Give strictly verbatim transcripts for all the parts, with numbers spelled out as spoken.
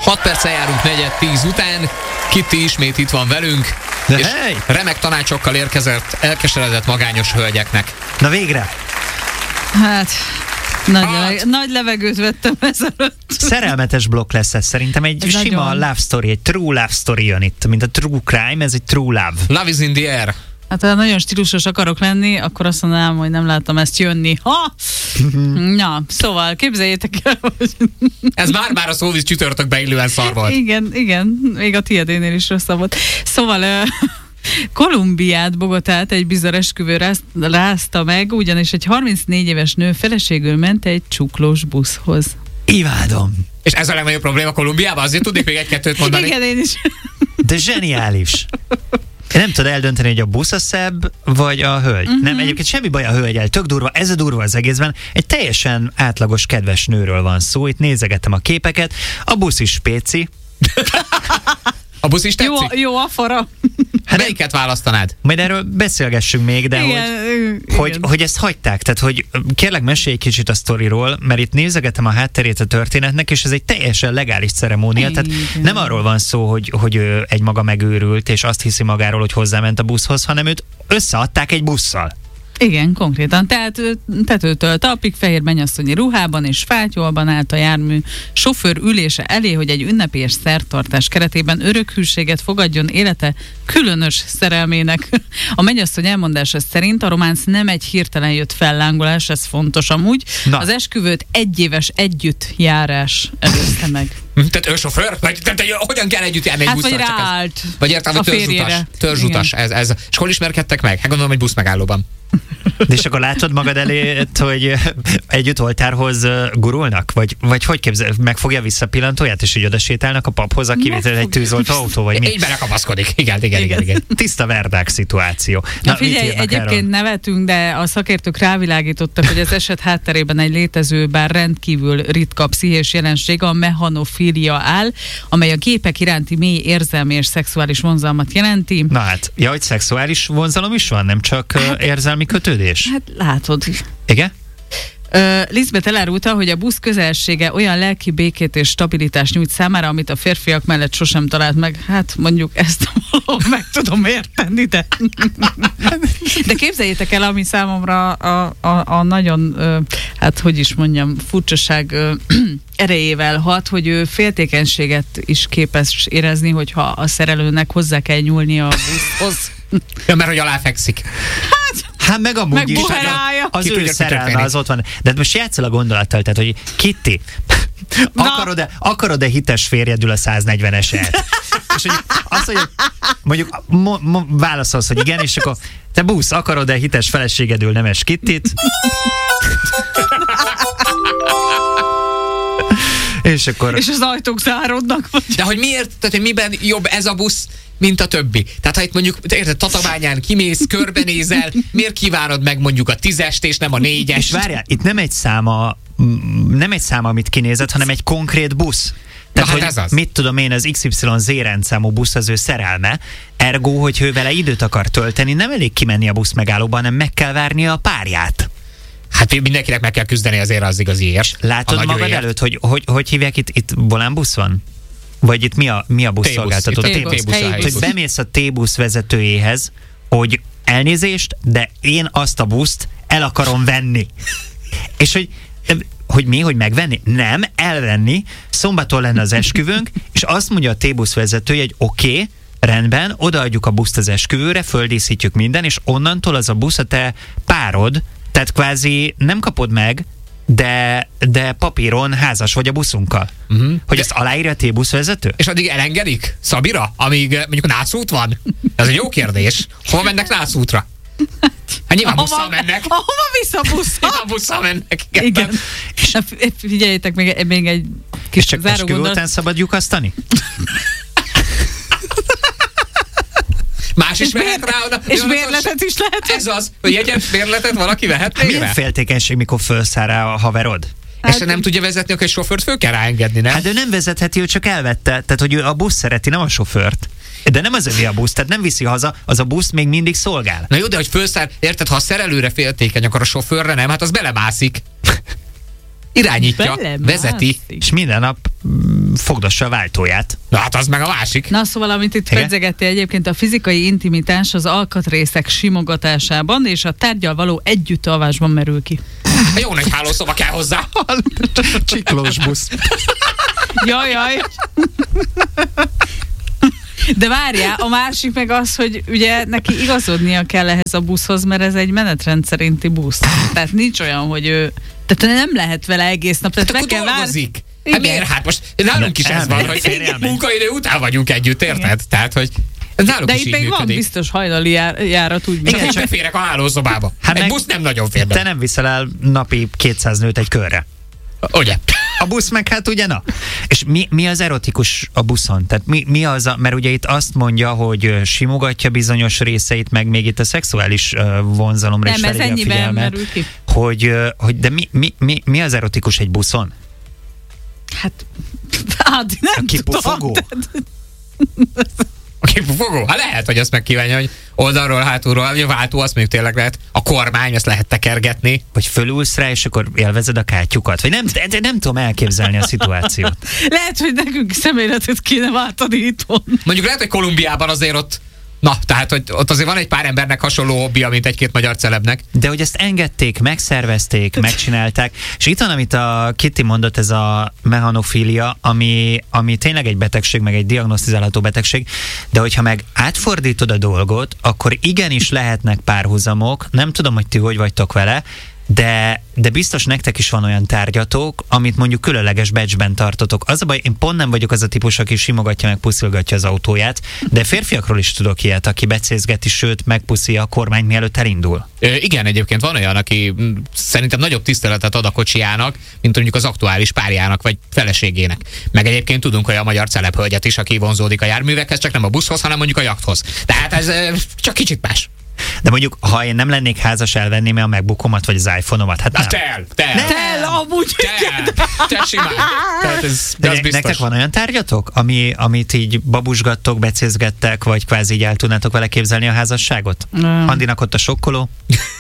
hat perccel járunk negyed tíz után, Kitty ismét itt van velünk, de és hey! remek tanácsokkal érkezett elkeseredett magányos hölgyeknek. Na végre! Hát... Nagy, Hát. leveg- nagy levegőt vettem ezelőtt. Szerelmetes blokk lesz ez szerintem, egy Ez sima nagyon. love story, egy true love story jön itt, mint a true crime, ez egy true love. Love is in the air. Hát ha nagyon stílusos akarok lenni, akkor azt mondanám, hogy nem láttam ezt jönni. Ha! Na, szóval képzeljétek el, hogy... Ez már-már a szóvíz csütörtökbe illően szar volt. Igen, igen, még a tiédénél is rosszabb volt. Szóval... Uh, Kolumbiát, Bogotát egy bizarr esküvő ráz, rázta meg, ugyanis egy harmincnégy éves nő feleségül ment egy csuklós buszhoz. Imádom! És ez a legnagyobb probléma Kolumbiában? Azért tudnék még egy-kettőt mondani. Igen, én is. De zseniális! Nem tudod eldönteni, hogy a busz a szebb, vagy a hölgy. Uh-huh. Nem, egyébként semmi baj a hölgyel. Tök durva, ez a durva az egészben. Egy teljesen átlagos, kedves nőről van szó. Itt nézegettem a képeket. A busz is spéci. A busz is tetszik? Jó, jó a fara. Hát melyiket választanád? Majd erről beszélgessünk még, de Igen, hogy, hogy, igen. hogy ezt hagyták. Tehát, hogy kérlek, mesélj egy kicsit a sztoriról, mert itt nézegetem a hátterét a történetnek, és ez egy teljesen legális ceremónia. Tehát Igen. nem arról van szó, hogy, hogy ő egy maga megőrült, és azt hiszi magáról, hogy hozzáment a buszhoz, hanem őt összeadták egy busszal. Igen, konkrétan. Tehát ő tetőtől talpig fehér mennyasszonyi ruhában és fátyolban állt a jármű sofőr ülése elé, hogy egy ünnepélyes szertartás keretében örök hűséget fogadjon élete különös szerelmének. A mennyasszony elmondása szerint a románc nem egy hirtelen jött fellángolás, ez fontos amúgy. Na. Az esküvőt egyéves együttjárás előzte meg. Tehát ő sofőr? Vagy te, te, hogyan kell együtt járni egy Hát, busszal? vagy Csak ez- ráállt Vagy értem, a hogy törzsutas. férjére. Törzsutas, ez, ez. És hol ismerkedtek meg? Hát gondolom, hogy busz megállóban. De és akkor látod magad elé, hogy együtt oltárhoz gurulnak? Vagy, vagy hogy képzel, megfogja vissza a pillantóját, és így oda sétálnak a paphoz, aki egy Megfogja. tűzoltó autó, vagy mi? Így belekapaszkodik. Igen, igen, igen, igen. Tiszta verdák szituáció. Na, mit figyelj, írnak egyébként erről? nevetünk, de a szakértők rávilágítottak, hogy az eset hátterében egy létező, bár rendkívül ritka pszichés jelenség, a mechanofília áll, amely a gépek iránti mély érzelmi és szexuális vonzalmat jelenti. Na hát, ja, hogy szexuális vonzalom is van, nem csak hát, érzelmi kötődés? Hát látod. Igen? Uh, Lisbeth elárulta, hogy a busz közelsége olyan lelki békét és stabilitást nyújt számára, amit a férfiak mellett sosem talált meg. Hát mondjuk ezt valahol meg tudom érteni, de... de képzeljétek el, ami számomra a, a, a nagyon, uh, hát hogy is mondjam, furcsaság uh, erejével hat, hogy ő féltékenységet is képes érezni, hogyha a szerelőnek hozzá kell nyúlni a buszhoz. Ja, mert hogy aláfekszik. Hát meg amúgy Meg is. buherálja. Az Ki ő tudja, mi szerelme, történik. az ott van. De most játsszal a gondolattal, tehát, hogy Kitty, akarod-e, akarod-e hites férjedül a száznegyveneset? És hogy azt mondja, mondjuk mo, mo, válaszolsz, hogy igen, és akkor te busz, akarod-e hites feleségedül nemes Kittit? És akkor... És az ajtók záródnak. Vagy... De hogy miért, tehát hogy miben jobb ez a busz, mint a többi? Tehát ha itt mondjuk, érted, Tatabányán kimész, körbenézel, miért kívánod meg mondjuk a tízest és nem a És négyest? várjál, itt nem egy száma, m- nem egy száma, amit kinézett, hanem egy konkrét busz. Tehát, hát hogy ez az. mit tudom én, az iksz ipszilon zé rendszámú busz az ő szerelme, ergo, hogy ő vele időt akar tölteni, nem elég kimenni a busz megállóba, hanem meg kell várnia a párját. Hát mindenkinek meg kell küzdeni azért az igaziért. Látod A nagy magad őért. előtt, hogy, hogy hogy hívják itt, itt volánbusz van? Vagy itt mi a, mi a busz T-busz. szolgáltató? Itt a T-busz, T-busz, a helyi helyi Hogy busz. bemész a T-busz vezetőjéhez, hogy elnézést, de én azt a buszt el akarom venni. És hogy, hogy mi, hogy megvenni? Nem, elvenni. Szombaton lenne az esküvőnk, és azt mondja a T-busz vezetője, hogy oké, okay, rendben, odaadjuk a buszt az esküvőre, földíszítjük minden, és onnantól az a busz a te párod, tehát kvázi nem kapod meg, de, de papíron házas vagy a buszunkkal. Uh-huh. Hogy ezt aláírja a T-busz vezető? És addig elengedik Szabira, amíg eh, mondjuk Nászút van? Ez egy jó kérdés. Hova mennek Nászútra? Hát nyilván busszal mennek. Ahova vissza busszal? Nyilván busszal mennek. Igen. Igen. Na, f- figyeljétek, még, még egy kis És csak záró esküvő gondolat. után szabad lyukasztani? Más is vehet rá oda. És Javaslatos- bérletet is lehet. Ez az, hogy jegyet, bérletet valaki vehet Milyen rá? féltékenység, mikor felszáll rá a haverod? És se nem tudja vezetni, akkor egy sofőrt föl kell ráengedni, nem? Hát ő nem vezetheti, ő csak elvette. Tehát, hogy ő a busz szereti, nem a sofőrt. De nem az övé a busz, tehát nem viszi haza, az a busz még mindig szolgál. Na jó, de hogy fölszáll, érted, ha a szerelőre féltékeny, akkor a sofőrre nem, hát az belemászik. irányítja, Belemászik. vezeti. És minden nap mm, fogdossa a váltóját. Na hát az meg a másik. Na szóval, amit itt Igen? pedzegettél, egyébként a fizikai intimitás az alkatrészek simogatásában és a tárgyal való együttalvásban merül ki. Jó nagy hálószoba kell hozzá. Csiklós busz. Jaj, jaj. De várjál, a másik meg az, hogy ugye neki igazodnia kell ehhez a buszhoz, mert ez egy menetrend szerinti busz. Tehát nincs olyan, hogy ő... Tehát nem lehet vele egész nap. Tehát Hát le akkor kell dolgozik. várni. Hát Igen. miért? Hát most nálunk is ez elmegy, van, hogy elmegy. munkaidő után vagyunk együtt, érted? Tehát, hogy ez náluk De is itt így még van működik. biztos hajnali jár, járat úgy, mint Csak én beférek a hálószobába. Hát Egy meg- busz nem nagyon fér be. Te nem viszel el napi kétszáz nőt egy körre. Ugye? A busz meg hát ugye na. És mi, mi az erotikus a buszon? Tehát mi, mi az a, mert ugye itt azt mondja, hogy ö, simogatja bizonyos részeit, meg még itt a szexuális ö, vonzalomra is nem, ez felhívja a ennyiben figyelmet. merül ki. Hogy, ö, hogy de mi, mi, mi, mi az erotikus egy buszon? Hát, hát nem A kipufogó? tudom. A kipufogó? Hát lehet, hogy azt megkívánja, hogy oldalról, hátulról, a váltó azt még tényleg lehet, a kormány, azt lehet tekergetni. Vagy fölülsz rá, és akkor élvezed a kátyukat? Vagy nem, de, de nem tudom elképzelni a szituációt. Lehet, hogy nekünk személyletet kéne váltani itthon. Mondjuk lehet, hogy Kolumbiában azért ott, na, tehát hogy ott azért van egy pár embernek hasonló hobbija, mint egy-két magyar celebnek. De hogy ezt engedték, megszervezték, megcsinálták, és itt van, amit a Kitty mondott, ez a mechanofília, ami, ami tényleg egy betegség, meg egy diagnosztizálható betegség, de hogyha meg átfordítod a dolgot, akkor igenis lehetnek párhuzamok, nem tudom, hogy ti hogy vagytok vele, de, de biztos nektek is van olyan tárgyatok, amit mondjuk különleges badge-ben tartotok. Az a baj, én pont nem vagyok az a típus, aki simogatja, meg puszilgatja az autóját, de férfiakról is tudok ilyet, aki becézgeti, sőt, megpuszilja a kormányt, mielőtt elindul. Ö, igen, egyébként van olyan, aki mm, szerintem nagyobb tiszteletet ad a kocsijának, mint mondjuk az aktuális párjának, vagy feleségének. Meg egyébként tudunk olyan magyar celebhölgyet is, aki vonzódik a járművekhez, csak nem a buszhoz, hanem mondjuk a jachthoz. Tehát ez ö, csak kicsit más. De mondjuk, ha én nem lennék házas, elvenném a MacBookomat, vagy az iPhone-omat, hát Na, nem. tel, tel. Tel, amúgy Te, te simán. Tehát ez, De de az ne- biztos. nektek van olyan tárgyatok, ami, amit így babusgattok, becézgettek, vagy kvázi így el tudnátok vele képzelni a házasságot? Nem. Andinak ott a sokkoló?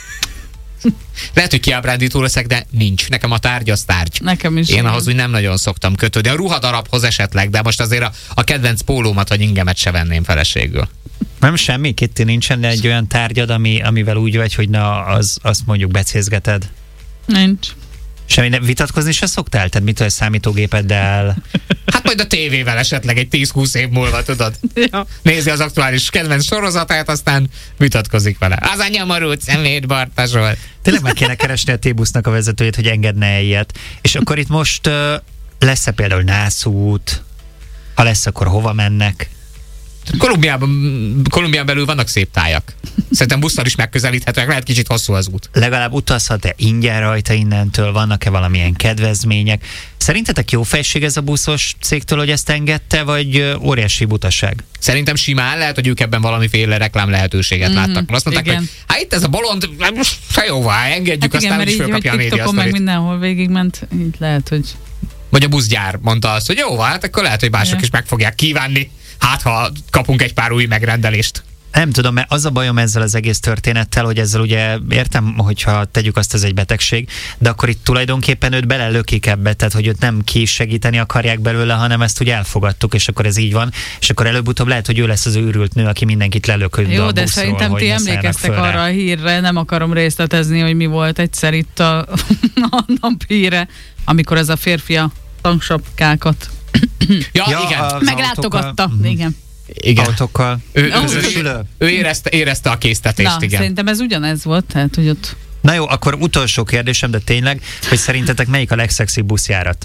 Lehet, hogy kiábrándító leszek, de nincs. Nekem a tárgy az tárgy. Nekem is. Én igen. ahhoz úgy nem nagyon szoktam kötődni. A ruhadarabhoz esetleg, de most azért a, a kedvenc pólómat vagy ingemet se venném feleségül. Nem semmi, Kitty, nincsen egy olyan tárgyad, ami, amivel úgy vagy, hogy na, az, azt mondjuk becézgeted. Nincs. Semmi, nem vitatkozni se szoktál? Tehát mitől számítógépeddel? Hát majd a tévével esetleg egy tíz-húsz év múlva, tudod? Ja. Nézi az aktuális kedvenc sorozatát, aztán vitatkozik vele. Az a nyomorult szemét Barta Zsolt. Tényleg meg kéne keresni a T-busznak a vezetőjét, hogy engedne ilyet. És akkor itt most uh, lesz-e például nászút? Ha lesz, akkor hova mennek? Kolumbiában, Kolumbián belül vannak szép tájak. Szerintem busszal is megközelíthetőek, lehet kicsit hosszú az út. Legalább utazhat-e ingyen rajta innentől? Vannak-e valamilyen kedvezmények? Szerintetek jó fejség ez a buszos cégtől, hogy ezt engedte, vagy ö, óriási butaság? Szerintem simán lehet, hogy ők ebben valamiféle reklám lehetőséget mm, láttak. Azt mondták, igen. hogy hát itt ez a bolond, se jóvá, engedjük, Hát igen, aztán mert is így, hogy fölkapja a média TikTokon meg sztorit. mindenhol végigment, így lehet, hogy... Vagy a buszgyár mondta azt, hogy jó, hát akkor lehet, hogy mások Ja. is meg fogják kívánni. Hát, ha kapunk egy pár új megrendelést. Nem tudom, mert az a bajom ezzel az egész történettel, hogy ezzel ugye értem, hogyha tegyük azt, ez egy betegség, de akkor itt tulajdonképpen őt belelökik ebbe, tehát hogy őt nem kisegíteni akarják belőle, hanem ezt ugye elfogadtuk, és akkor ez így van, és akkor előbb-utóbb lehet, hogy ő lesz az őrült nő, aki mindenkit lelököd Jó, a de buszról, szerintem hogy ti ne szálljanak emlékeztek föl rá. arra a hírre, nem akarom részletezni, hogy mi volt egyszer itt a, a nap híre, amikor ez a férfi a tanksapkákat Ja, Ja, igen. a- Az meglátogatta. autókkal? Mhm. Igen. igen. Autókkal. Ő, ő, Közösülő. ő, ő érezte, érezte a késztetést, Na, igen. szerintem ez ugyanez volt, tehát hogy ott... Na jó, akkor utolsó kérdésem, de tényleg, hogy szerintetek melyik a legszexibb buszjárat?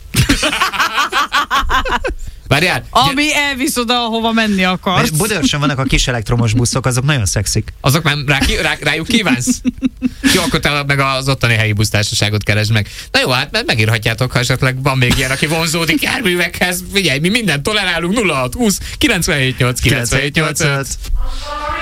Várjál, Ami elvisz oda, ahova menni akarsz. Mert Budaörsön vannak a kis elektromos buszok, azok nagyon szexik. azok már rá, rá, rájuk kívánsz? Jó, akkor te meg az ottani helyi busztársaságot keresd meg. Na jó, hát meg- megírhatjátok, ha esetleg van még ilyen, aki vonzódik járművekhez. Figyelj, mi mindent tolerálunk, nulla hat húsz kilencvenhét nyolc kilencvenhét nyolc.